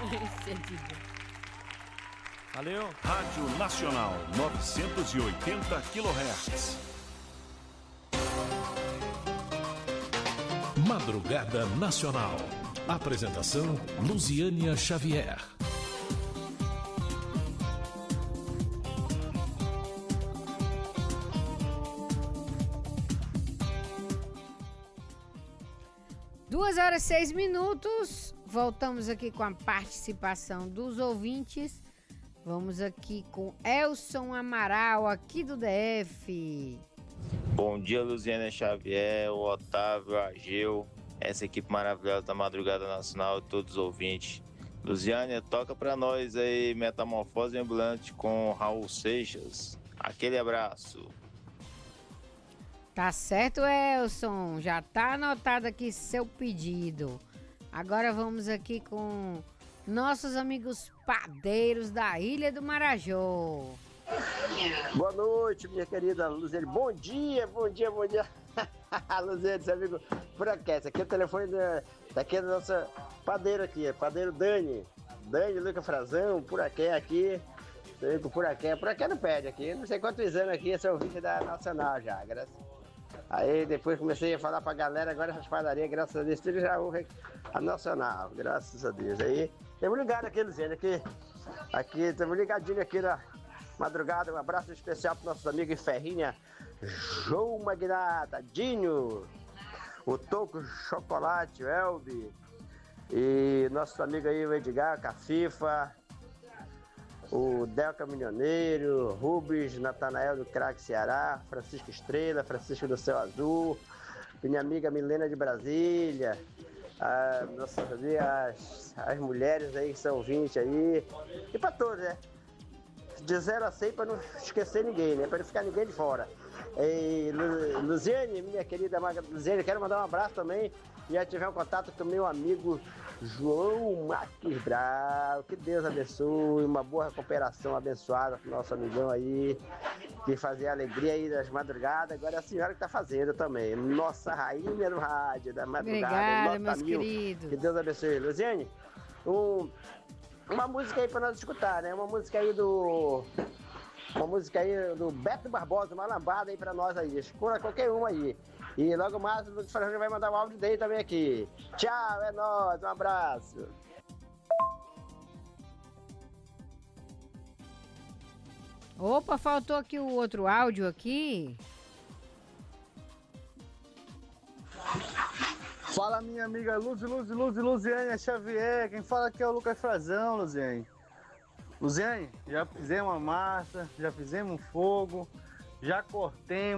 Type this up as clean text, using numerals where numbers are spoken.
Valeu. Rádio Nacional, 980 kHz. Madrugada Nacional. Apresentação, Luziânia Xavier. Duas horas e 6 minutos. Voltamos aqui com a participação dos ouvintes. Vamos aqui com Elson Amaral, aqui do DF. Bom dia, Luziânia Xavier, o Otávio, Ageu, essa equipe maravilhosa da Madrugada Nacional e todos os ouvintes. Luziânia, toca pra nós aí Metamorfose Ambulante com Raul Seixas. Aquele abraço. Tá certo, Elson. Já tá anotado aqui seu pedido. Agora vamos aqui com nossos amigos padeiros da Ilha do Marajó. Boa noite, minha querida Luziane. Bom dia. Luziane, seu amigo Buraquete. Aqui é o telefone daqui da nossa padeira aqui, padeiro Dani Luca Frazão, Puraqué aqui. Puraqué não pede aqui, não sei quantos anos aqui, esse é o vídeo da Nacional já, graças. Aí depois comecei a falar pra galera, agora essas padarias, graças a Deus, tudo já ouve a Nacional, graças a Deus. Aí, estamos ligados aqui, Luziane, aqui, estamos ligadinhos aqui na madrugada. Um abraço especial para nossos amigos Ferrinha, João Magnata, Dinho, o Toco Chocolate, o Elbi, e nossos amigos aí, o Edgar, Cafifa, o Del Caminhoneiro, Rubens, Natanael do Craque Ceará, Francisco Estrela, Francisco do Céu Azul, minha amiga Milena de Brasília, as mulheres aí que são ouvintes aí, e para todos, né? De 0 a 100 para não esquecer ninguém, né? Para não ficar ninguém de fora. E Luziane, minha querida Luziane, quero mandar um abraço também. Já tiver um contato com meu amigo João Marques Brau. Que Deus abençoe, uma boa recuperação abençoada pro nosso amigão aí, que fazia alegria aí das madrugadas. Agora é a senhora que tá fazendo também. Nossa rainha do rádio, da madrugada. Obrigada, meus queridos. Que Deus abençoe. Luziane, uma música aí pra nós escutar, né? Uma música aí do Beto Barbosa, uma lambada aí pra nós aí. Escolha qualquer uma aí. E logo mais o Lucas Fernandes vai mandar um áudio dele também aqui. Tchau, é nóis, um abraço. Opa, faltou aqui o outro áudio aqui. Fala, minha amiga Luziânia Xavier. Quem fala aqui é o Lucas Frazão, Luziane. Luziane, já fizemos a massa, já fizemos fogo, já cortemos.